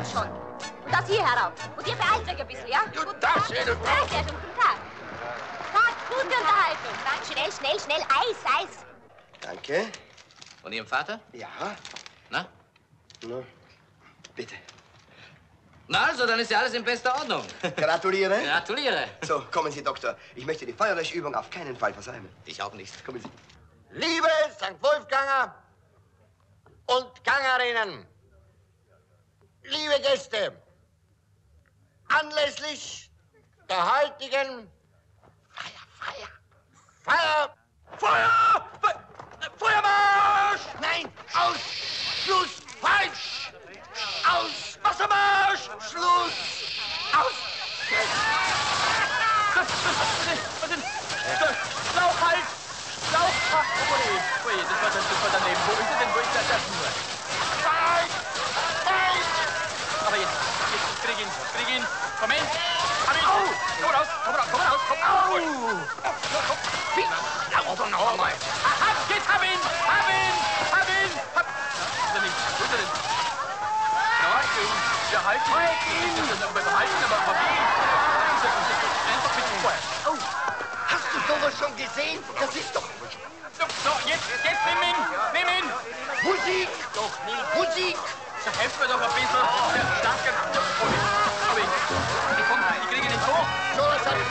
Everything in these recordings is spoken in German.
schon. Und das hier herauf. Und ihr beeilt euch ein bisschen, ja? Du darfst nicht, du Ja, sehr schön. Guten Tag. Tag, gute Unterhaltung. Danke. Schnell, schnell, schnell. Eis, Eis. Danke. Von Ihrem Vater? Ja. Na? Na, bitte. Na also, dann ist ja alles in bester Ordnung. Gratuliere. Gratuliere. So, kommen Sie, Doktor. Ich möchte die feuerliche Übung auf keinen Fall versäumen. Ich auch nicht. Kommen Sie. Liebe St. Wolfganger und Gangerinnen, liebe Gäste, anlässlich der heutigen Feuermarsch! Nein, aus! Schluss! Falsch! Aus! Wassermarsch! Schluss! Aus! Schlauchhals! Schlauch! Ui, das war daneben. Wo ist er denn? Wo ist das nur? Falsch! Falsch! Aber jetzt, krieg ihn. Moment! Hab ihn! Komm raus! Au! Wie? Lauf noch einmal! Hab ihn! Ist er nicht? Wo ist er denn? Ja, halt ihn! Behalten, aber wie? Einfach mit dem Feuer. Oh, hast du sowas schon gesehen? Das ist doch... So, jetzt nimm ihn! Musik! Doch nicht Musik! Da helft mir doch ein bisschen. Der starke... Komm, ich kriege ihn nicht hoch. So, das hat...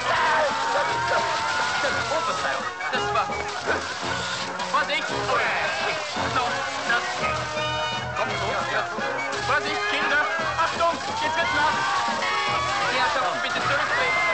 Oh, Verzeihung. Das war... Vorsicht! So, das... Komm, so. Ja. Vorsicht, Kinder! Achtung, jetzt wird's Nacht! Die Herrschaften bitte zurückdrehen.